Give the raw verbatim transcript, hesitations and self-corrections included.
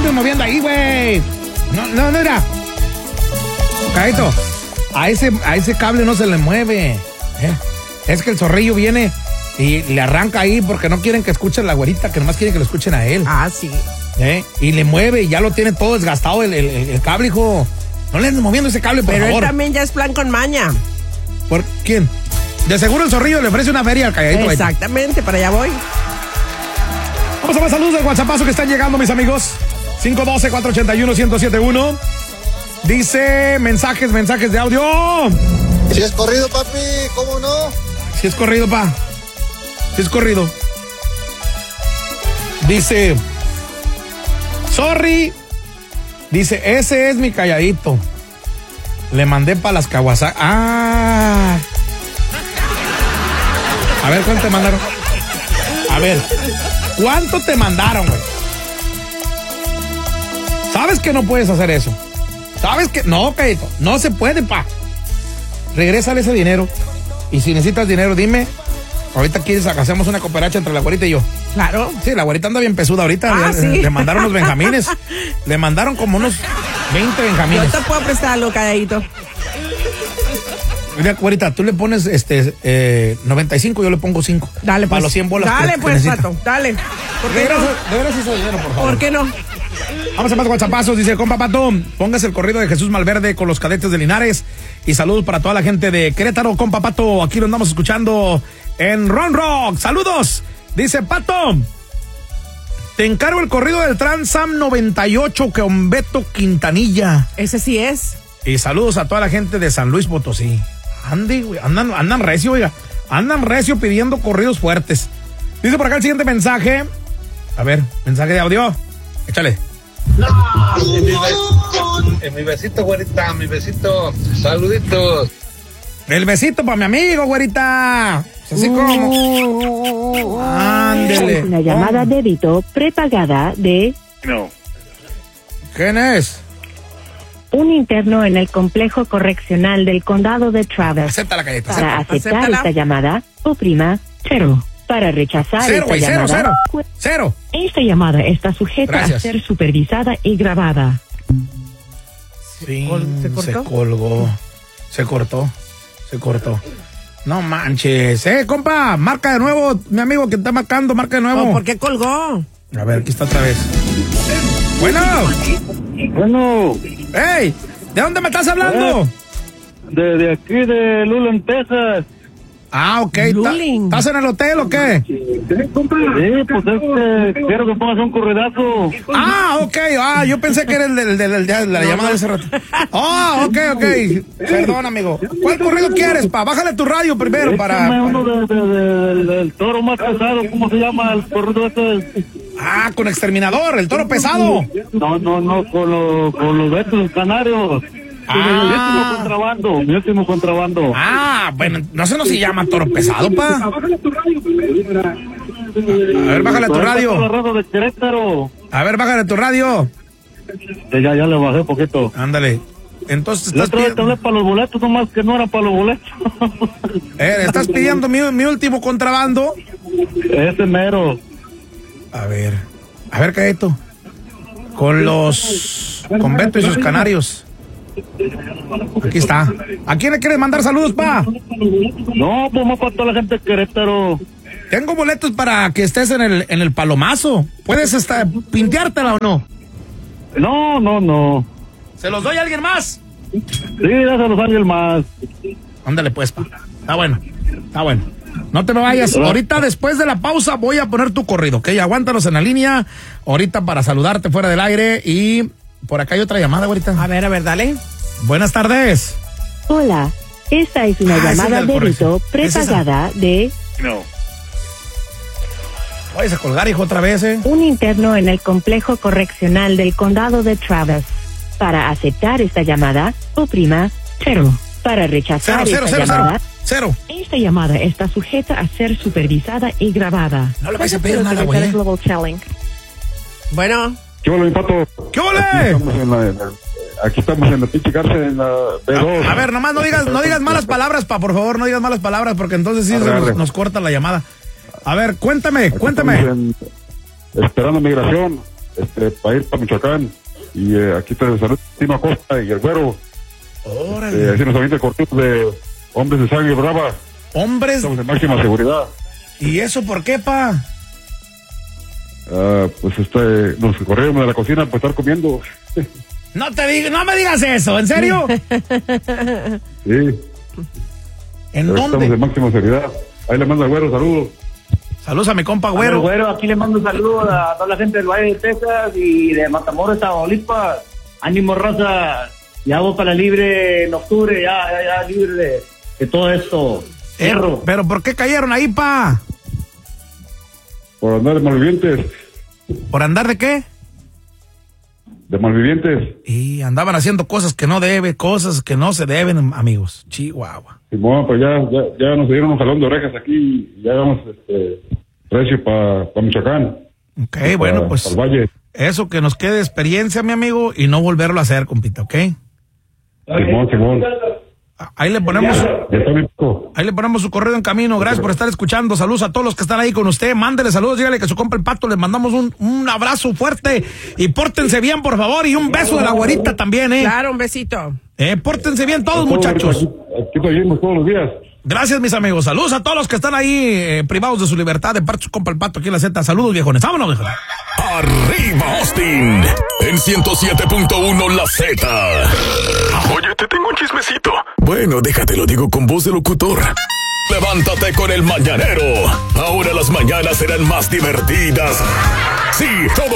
andes moviendo ahí, güey. No, no, no era. Caito, a ese, a ese cable no se le mueve. ¿eh? Es que el zorrillo viene y le arranca ahí porque no quieren que escuchen la güerita, que nomás quieren que lo escuchen a él. Ah, sí. ¿Eh? Y le mueve y ya lo tiene todo desgastado el, el, el cable, hijo. No le andes moviendo ese cable, por Pero favor. él también ya es plan con maña. ¿Por quién? De seguro el zorrillo le ofrece una feria al calladito. Exactamente, para allá voy. Vamos a más saludos del WhatsAppazo que están llegando, mis amigos. cinco uno dos, cuatro ocho uno, uno cero siete uno. Dice mensajes, mensajes de audio. Si es corrido, papi, ¿cómo no? Si es corrido, pa. Si es corrido. Dice, sorry. Dice, ese es mi calladito. Le mandé para las Kawasaki. Ah. A ver, ¿cuánto te mandaron? A ver, ¿cuánto te mandaron, güey? ¿Sabes que no puedes hacer eso? ¿Sabes que? No, Cayito, no se puede, pa. Regrésale ese dinero. Y si necesitas dinero, dime. Ahorita quieres, hacemos una cooperacha entre la güerita y yo. Claro. Sí, la güerita anda bien pesuda ahorita. Ah, le, ¿sí? le mandaron unos benjamines. Le mandaron como unos veinte benjamines. Yo te puedo prestar algo, calladito. Mira, güerita, tú le pones este eh, noventa y cinco, yo le pongo cinco. Dale, pues. Para los cien bolas. Dale, que, pues, que pato. Dale. ¿Por qué de no? veras, de veras hizo dinero, por favor. ¿Por qué no? Vamos a más WhatsAppazos. Dice, compa Pato, póngase el corrido de Jesús Malverde con los cadetes de Linares. Y saludos para toda la gente de Querétaro, compa Pato. Aquí lo andamos escuchando en Ron Rock. Saludos. Dice, Pato, te encargo el corrido del Transam noventa y ocho con Beto Quintanilla. Ese sí es. Y saludos a toda la gente de San Luis Potosí. Andy, güey, andan, andan recio, oiga. Andan recio pidiendo corridos fuertes. Dice por acá el siguiente mensaje. A ver, mensaje de audio. Échale. No, en mi, besito, en mi besito, güerita, mi besito. Saluditos. El besito para mi amigo, güerita. Así como. Ándele. Una llamada de débito prepagada de No. ¿Quién es? un interno en el complejo correccional del condado de Travis. Acepta la galleta. Para Acepta. aceptar Acéptala. esta llamada, oprima cero. Para rechazar Cero, esta güey, cero, llamada, cero. Cero. esta llamada está sujeta Gracias. a ser supervisada y grabada. Sí, ¿Se cortó? se colgó. Se cortó. Se cortó. No manches. Eh, compa, marca de nuevo. Mi amigo que está marcando, marca de nuevo. Oh, ¿por qué colgó? A ver, aquí está otra vez. Bueno. Bueno, ¡Ey! ¿De dónde me estás hablando? de, de aquí de Lulen, Texas. Ah, ok. ¿Ta- Luling. ¿Estás en el hotel o qué? Sí, pues es que quiero que pongas un corridazo. Ah, ok. Ah, yo pensé que era el del- del- del- de la llamada de ese rato. Ah, ok, ok. Perdón, amigo. ¿Cuál corrido quieres, pa? Bájale tu radio primero para... Échame uno de, de- de- del, del toro más pesado, ¿cómo se llama el corrido este? Ah, con Exterminador, el toro pesado. No, no, no, con, lo, con los betos canarios. Ah. Mi último contrabando, mi último contrabando. Ah, bueno, no sé no se llama toro pesado, pa. A ver, bájale tu La radio. radio de Querétaro. A ver, bájale tu radio. Ya, ya le bajé un poquito. Ándale. Entonces La estás otra vez te pidiendo, hablé para los boletos, nomás que no era para los boletos. eh, estás pidiendo mi, mi último contrabando. Ese mero. A ver, a ver, Caeto. Con los, con Beto y sus canarios. Aquí está. ¿A quién le quieres mandar saludos, pa? No, pues más para toda la gente de Querétaro. Tengo boletos para que estés en el, en el Palomazo. ¿Puedes estar, pinteártela o no? No, no, no. ¿Se los doy a alguien más? Sí, dáselos a alguien más. Ándale pues, pa. Está bueno, está bueno. No te me vayas. Ahorita después de la pausa voy a poner tu corrido, ¿ok? Aguántanos en la línea. Ahorita para saludarte fuera del aire. Y por acá hay otra llamada, ahorita. A ver, a ver, dale. Buenas tardes. Hola, esta es una Ah, esa es llamada del de correcto. débito prepagada de No. Váyase a colgar, hijo, otra vez, ¿eh? un interno en el complejo correccional del condado de Travis. Para aceptar esta llamada, oprima cero. Para rechazar Cero, cero, esta cero, cero. llamada, Cero. esta llamada está sujeta a ser supervisada y grabada. No le vais a pedir nada, güey. ¿eh? Bueno, ¿Qué hola, mi pato? ¿Qué ole? Estamos en la, en la- aquí estamos en la pinche cárcel, en la B dos. A, a ver, nomás no digas, no digas malas palabras, pa, por favor, no digas malas palabras, porque entonces sí Arre, se nos, arre. nos corta la llamada. A ver, cuéntame, Aquí cuéntame. estamos en- esperando migración. este, para ir para Michoacán. Y eh, aquí te saluda Tino Acosta y el Güero. Órale. Eh, así nos avienta cortitos de hombres de sangre brava. Hombres. Estamos en máxima seguridad. ¿Y eso por qué, pa? Ah, pues este, nos corrieron de la cocina para estar comiendo. No te digo, no me digas eso, ¿en serio? Sí. ¿En Pero dónde? estamos en máxima seguridad. Ahí le mando al Güero, saludos. Saludos a mi compa Güero. Güero. Güero, aquí le mando saludos a toda la gente del Valle de Texas y de Matamoros, Tamaulipas. Ánimo, raza. Ya voy para libre en octubre, ya, ya, ya libre de, de todo esto. Eh, Perro. pero ¿por qué cayeron ahí, pa? Por andar de malvivientes. ¿Por andar de qué? De malvivientes. Y andaban haciendo cosas que no deben, cosas que no se deben, amigos. Chihuahua. Simón, pues ya, ya, ya nos dieron un jalón de orejas aquí y ya vamos este, recio para pa Michoacán. Ok, bueno, pa, pues pa el Valle. eso que nos quede experiencia, mi amigo, y no volverlo a hacer, compita, ¿ok? Simón, Simón. Ahí le ponemos, Ya está bien poco. ahí le ponemos su correo en camino. Gracias por estar escuchando. Saludos a todos los que están ahí con usted. Mándele saludos, dígale que su compa el Pato les mandamos un, un abrazo fuerte y pórtense bien, por favor, y un beso de la güerita también, eh. Claro, un besito. Eh, pórtense bien todos, Todos, muchachos. Aquí, aquí seguimos todos los días. Gracias, mis amigos. Saludos a todos los que están ahí eh, privados de su libertad de parte de su compa el Pato aquí en la Z. Saludos, viejones. Vámonos, viejones. Arriba, Austin. En ciento siete punto uno La Z. Oye, te tengo un chismecito. Bueno, déjate, lo digo con voz de locutor. Levántate con el mañanero. Ahora las mañanas serán más divertidas. Sí, todo